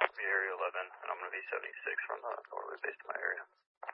Area 11, and I'm going to be 76 from the northerly base to my area.